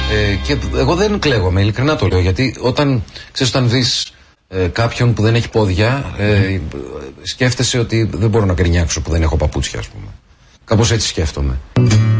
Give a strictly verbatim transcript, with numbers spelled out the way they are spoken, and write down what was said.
Ε, και εγώ δεν κλαίγομαι, ειλικρινά το λέω, γιατί όταν, ξέρεις, όταν δεις ε, κάποιον που δεν έχει πόδια, ε, σκέφτεσαι ότι δεν μπορώ να γκρινιάξω που δεν έχω παπούτσια, ας πούμε. Κάπως έτσι σκέφτομαι.